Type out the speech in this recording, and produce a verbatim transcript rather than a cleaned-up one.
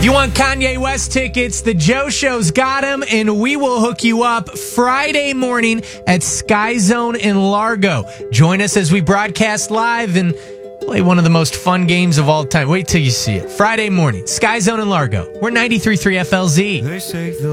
You want Kanye West tickets? The Joe Show's got them, and we will hook you up Friday morning at Sky Zone in Largo. Join us as we broadcast live and play one of the most fun games of all time. Wait till you see it. Friday morning, Sky Zone in Largo. We're ninety-three point three F L Z.